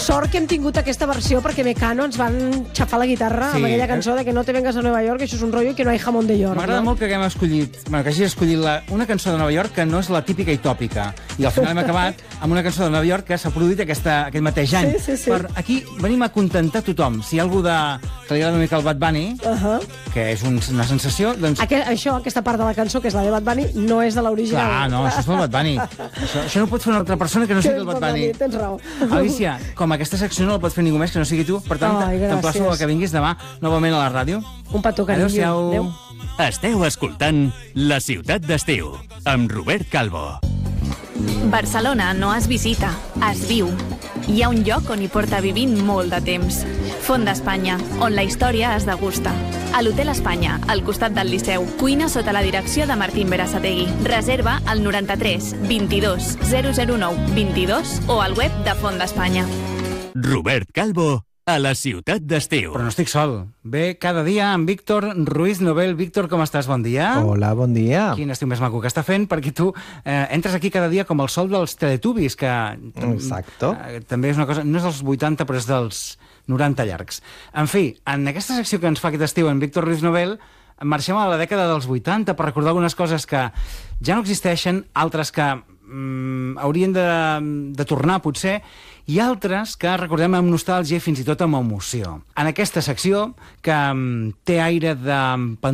Sort que hem tingut aquesta versió perquè Mecano ens van xafar la guitarra amb aquella cançó de que no te vengas a Nova York, que això és un rotllo i que no hay jamón de York. M'agrada molt que haguem escollit, que hagi escollit una cançó de Nova York que no és la típica i tòpica. I al final hem acabat amb una cançó de Nova York que s'ha produït aquest mateix any. Sí. Per aquí venim a contentar tothom. Si hi ha algú que li agrada una mica el Bad Bunny, que és una sensació, doncs... Aquesta part de la cançó, que és la de Bad Bunny, no és de l'original. Clar, no, això és el Bad Bunny. Això no ho pot fer una altra persona que no sigui el Bad Bunny. Tens raó. Alicia, com aquesta secció no la pot fer ningú més que no sigui tu, per tant, t'emplaço a que vinguis demà novament a la ràdio. Un petó, carinyo. Adéu-siau. Esteu escoltant La Ciutat d'Estiu, amb Robert Calvo. Barcelona no es visita, es viu. Hi ha un lloc on hi porta vivint molt de temps. Font d'Espanya, on la història es degusta. A l'Hotel Espanya, al costat del Liceu, cuina sota la direcció de Martín Berasategui. Reserva al 93 22 009 22 o al web de Font d'Espanya. Robert Calvo, a La Ciutat d'Estiu. Però no estic sol. Ve cada dia amb Víctor Ruiz Nobel. Víctor, com estàs? Bon dia. Hola, bon dia. Quin estiu més maco que està fent, perquè tu entres aquí cada dia com el sol dels Teletubbies, que Exacto. També és una cosa, no és dels 80, però és dels 90 llargs. En fi, en aquesta secció que ens fa aquest estiu en Víctor Ruiz Nobel, marxem a la dècada dels 80 per recordar algunes coses que ja no existeixen, altres que haurien de tornar, potser, i altres que recordem amb nostàlgia i fins i tot amb emoció. En aquesta secció, que té aire de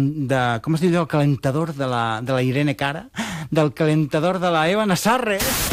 com es diu, el calentador de la Irene Cara, del calentador de la Eva Nassarre.